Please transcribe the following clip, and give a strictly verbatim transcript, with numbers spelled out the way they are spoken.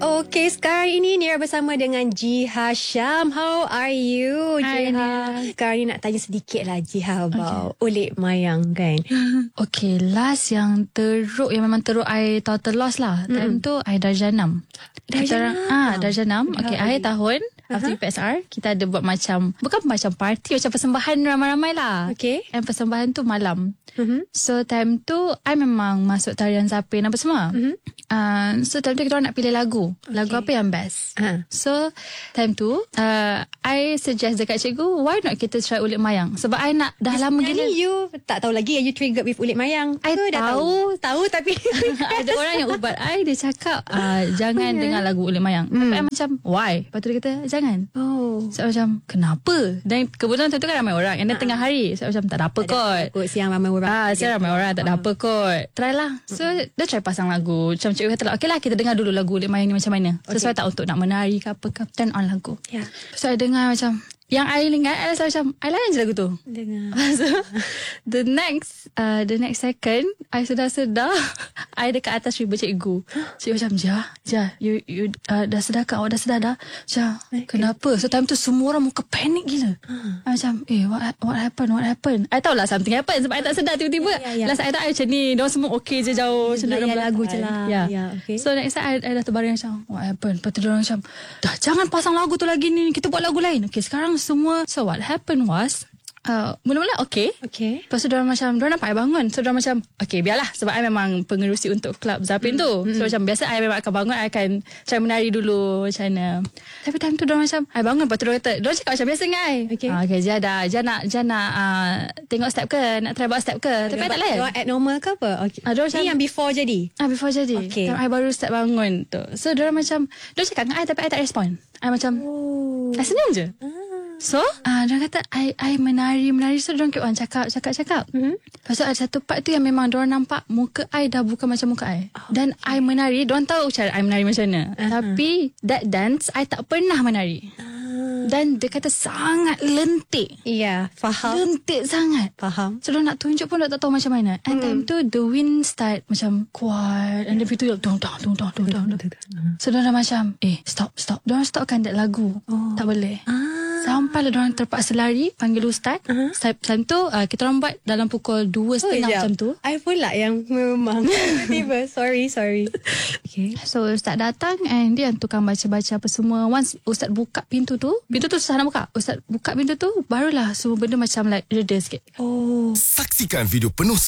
Okay, sekarang ini Nira bersama dengan Jiha Syam. How are you, Hi, Jiha? Nira. Sekarang ni nak tanya sedikit lah, Jiha, about okay. Ulik Mayang kan. Okay, last yang teruk, yang memang teruk I total loss lah. Mm-hmm. Time tu I darjah enam. Darjah enam? Ah, darjah enam. Okay, akhir tahun after Uh-huh. P S R, kita ada buat macam, bukan macam party, macam persembahan ramai-ramai lah. Okay. And persembahan tu malam. Mm-hmm. So time tu I memang masuk tarian Zapin apa semua. Mm-hmm. uh, So time tu kita orang nak pilih lagu. Lagu Okay. apa yang best. Uh-huh. So time tu uh, I suggest dekat cikgu, why not kita try Ulik Mayang. Sebab I nak dah lama gila. Ni you tak tahu lagi you triggered with Ulik Mayang. I Ke dah tahu. Tahu tapi Ada orang yang ubat I, dia cakap uh, jangan dengar lagu Ulik Mayang. Hmm. Tapi I macam why? Lepas tu dia kata jangan. Oh. So I macam kenapa? Dan kebetulan tu kan ramai orang. And then tengah hari, so I macam tak ada apa kot. Kot siang ramai orang. Ah, siang ramai orang, tak ada apa kot. Try lah. So dia try pasang lagu. Macam cikgu kata lah, okay lah kita dengar dulu lagu Ulik Mayang ni macam mana. Sesuai tak untuk nak menari ke apa ke. Turn on lagu. Ya. So I dengar macam, yang I ingat I rasa macam I layan je lagu tu. Dengar. So the next uh, The next second I sedar-sedar I dekat atas riba cikgu. Cikgu macam Jah Jah You, you uh, dah sedar kan? Awak dah sedar dah? Jah okay. Kenapa? So time tu semua orang muka panik gila. uh. I macam Eh what, what happened What happened I tahu lah something happened. Sebab I tak sedar tiba-tiba yeah, yeah, yeah. last I tak I macam ni. Diorang semua okay je jauh. Macam layan lagu je lah. yeah. Yeah, okay. So next time I, I dah terbaring macam what happened. Lepas tu diorang macam dah jangan pasang lagu tu lagi ni, kita buat lagu lain. Okay sekarang semua. So what happened was Uh, mula-mula okay. Okay. Lepas tu diorang macam, diorang nampak I bangun. So diorang macam, okay biarlah. Sebab I memang pengerusi untuk klub Zapin mm. tu. So mm. macam biasa I memang akan bangun, I akan try menari dulu macam mana. Tapi time tu diorang macam, I bangun. Lepas tu diorang kata, diorang cakap macam biasa dengan I. Okay. uh, Okay Jia dah Jia nak, Jia nak uh, tengok step ke, nak try buat step ke. Tapi I tak layan. Diorang abnormal ke apa? Okay. uh, Ni macam, yang before jadi? Ah Before jadi. Okay. Time I baru start bangun tu. So diorang macam, diorang cakap dengan I tapi I tak respond. I macam Oh. I senyum je. Ah. So uh, diorang kata I, I menari Menari. So diorang keep on cakap Cakap cakap mm-hmm. Lepas tu ada satu part tu yang memang diorang nampak muka I dah bukan macam muka I. oh, Dan okay. I menari. Diorang tahu cara I menari macam mana. uh-huh. Tapi that dance I tak pernah menari. uh. Dan dia kata sangat lentik. Ya, faham. Lentik sangat. Faham. So diorang nak tunjuk pun tak tahu macam mana. And mm. time tu the wind start macam kuat. And then itu dong dong dong dong dong dong. So diorang macam eh stop stop. Diorang stopkan that lagu. oh. Tak boleh. Ah. Sampailah diorang terpaksa lari, panggil ustaz. Uh-huh. Time tu uh, kita orang buat dalam pukul dua setengah oh, macam tu. I pula yang memang tiba-tiba. Sorry, sorry. Okay. So ustaz datang and dia yang tukang baca-baca apa semua. Once ustaz buka pintu tu, pintu tu susah nak buka. Ustaz buka pintu tu, barulah semua benda macam like reda sikit. Oh. Saksikan video penuh